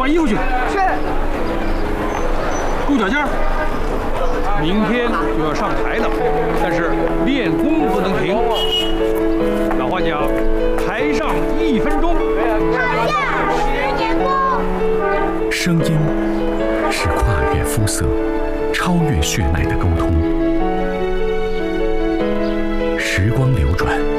换衣服去。 是。 顾小佳，明天就要上台了，但是练功不能停。老话讲，台上1分钟， 台下10年功。 声音是跨越肤色、超越血脉的沟通。时光流转。